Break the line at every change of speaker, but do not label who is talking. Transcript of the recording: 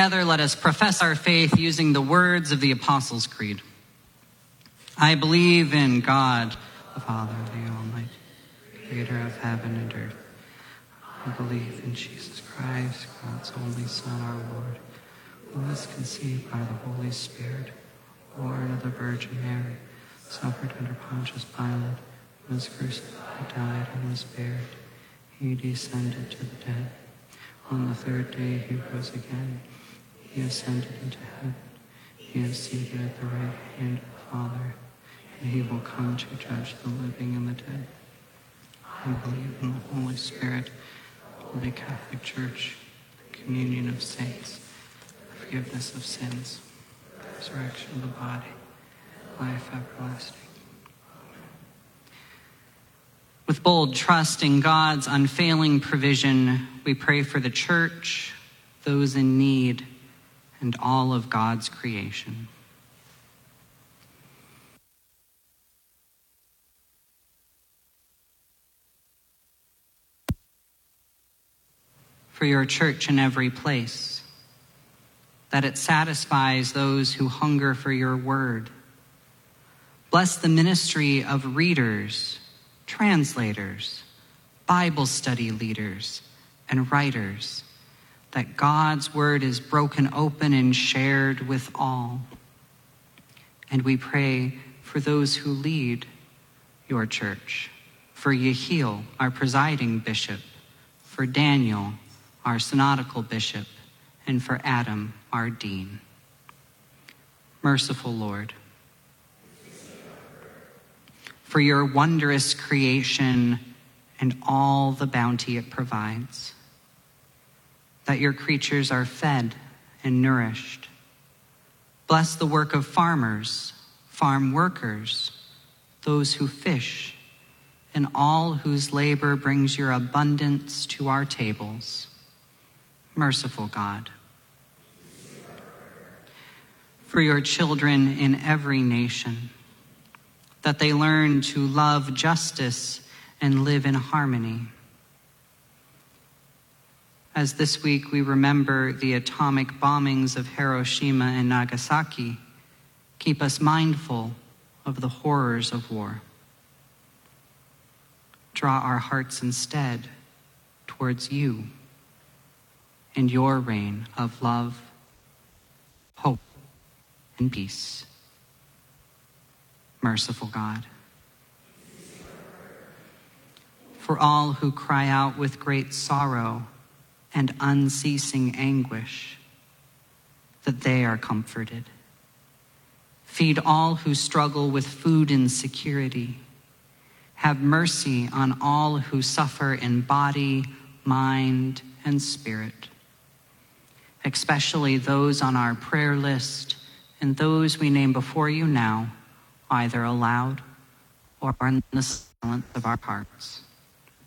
Together, let us profess our faith using the words of the Apostles' Creed. I believe in God, the Father, the Almighty, creator of heaven and earth. I believe in Jesus Christ, God's only Son, our Lord, who was conceived by the Holy Spirit, born of the Virgin Mary, suffered under Pontius Pilate, was crucified, died, and was buried. He descended to the dead. On the third day he rose again. He ascended into heaven. He is seated at the right hand of the Father, and he will come to judge the living and the dead. I believe in the Holy Spirit, the Holy Catholic Church, the communion of saints, the forgiveness of sins, the resurrection of the body, life everlasting. With bold trust in God's unfailing provision, we pray for the church, those in need, and all of God's creation. For your church in every place, that it satisfies those who hunger for your word. Bless the ministry of readers, translators, Bible study leaders, and writers, that God's word is broken open and shared with all. And we pray for those who lead your church, for Yehiel, our presiding bishop, for Daniel, our synodical bishop, and for Adam, our dean. Merciful Lord, for your wondrous creation and all the bounty it provides, that your creatures are fed and nourished. Bless the work of farmers, farm workers, those who fish, and all whose labor brings your abundance to our tables. Merciful God, for your children in every nation, that they learn to love justice and live in harmony. As this week we remember the atomic bombings of Hiroshima and Nagasaki, keep us mindful of the horrors of war. Draw our hearts instead towards you and your reign of love, hope, and peace. Merciful God, for all who cry out with great sorrow and unceasing anguish, that they are comforted. Feed all who struggle with food insecurity. Have mercy on all who suffer in body, mind, and spirit, especially those on our prayer list and those we name before you now, either aloud or in the silence of our hearts.